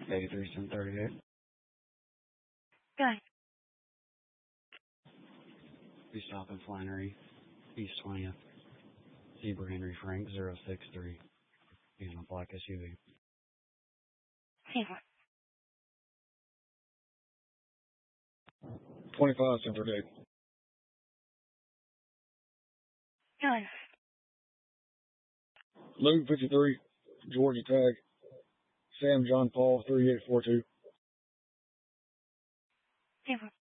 83-1038. Good. We stop in Flannery, East 20th. Zebra Henry Frank 063. In a black SUV. Zebra. 25-1038. Good. Luke 53, Georgia tag. Sam John Paul 3842. Zebra.